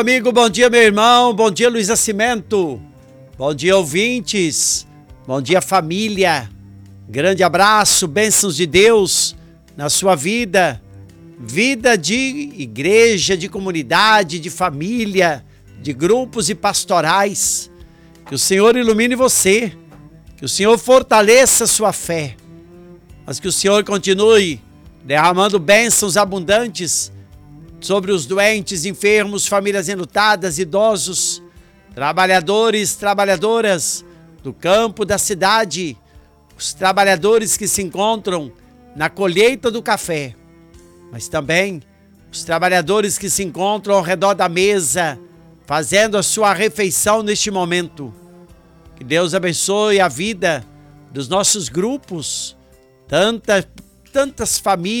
Amigo, bom dia, meu irmão, bom dia, Luiz Nascimento, bom dia, ouvintes, bom dia, família, grande abraço, bênçãos de Deus na sua vida, vida de igreja, de comunidade, de família, de grupos e pastorais. Que o Senhor ilumine você, que o Senhor fortaleça a sua fé, mas que o Senhor continue derramando bênçãos abundantes sobre os doentes, enfermos, famílias enlutadas, idosos, trabalhadores, trabalhadoras do campo, da cidade, os trabalhadores que se encontram na colheita do café, mas também os trabalhadores que se encontram ao redor da mesa, fazendo a sua refeição neste momento. Que Deus abençoe a vida dos nossos grupos, tantas famílias,